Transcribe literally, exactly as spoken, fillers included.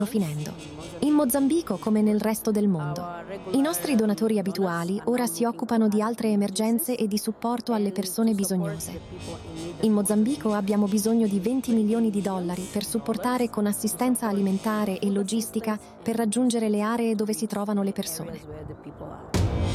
finendo. In Mozambico come nel resto del mondo. I nostri donatori abituali ora si occupano di altre emergenze e di supporto alle persone bisognose. In Mozambico abbiamo bisogno di venti milioni di dollari per supportare con assistenza alimentare e logistica per raggiungere le aree dove si trovano le persone.